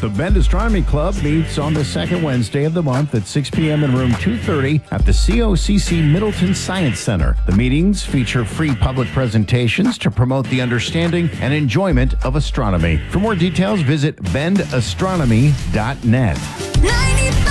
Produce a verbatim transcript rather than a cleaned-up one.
The Bend Astronomy Club meets on the second Wednesday of the month at six p.m. in room two thirty at the C O C C Middleton Science Center. The meetings feature free public presentations to promote the understanding and enjoyment of astronomy. For more details, visit bend astronomy dot net.